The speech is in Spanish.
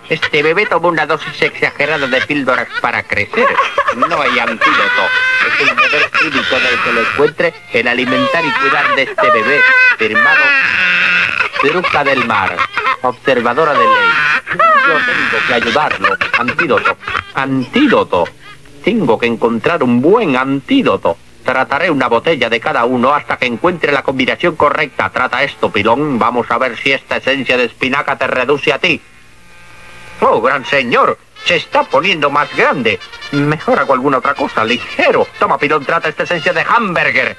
Este bebé tomó una dosis exagerada de píldoras para crecer. No hay antídoto. Es un deber cívico del que lo encuentre el alimentar y cuidar de este bebé. Firmado Bruja del Mar, observadora de ley. Yo tengo que ayudarlo. Antídoto. Antídoto. Tengo que encontrar un buen antídoto. Trataré una botella de cada uno hasta que encuentre la combinación correcta. Trata esto, pilón. Vamos a ver si esta esencia de espinaca te reduce a ti. ¡Oh, gran señor! Se está poniendo más grande. Mejor hago alguna otra cosa, ligero. Toma, pilón, trata esta esencia de hamburger.